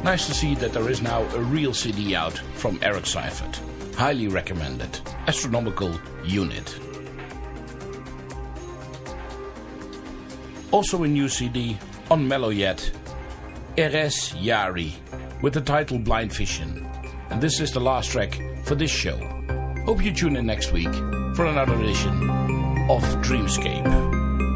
Nice to see that there is now a real CD out from Eric Seifert. Highly recommended. Astronomical Unit. Also a new CD on Mellow Yet, Erez Yari, with the title Blind Vision. And this is the last track for this show. Hope you tune in next week for another edition of Dreamscape.